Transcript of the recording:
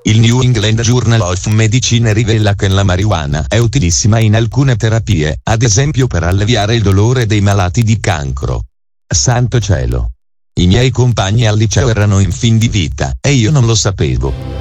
Il New England Journal of Medicine rivela che la marijuana è utilissima in alcune terapie, ad esempio per alleviare il dolore dei malati di cancro. Santo cielo! I miei compagni al liceo erano in fin di vita, e io non lo sapevo.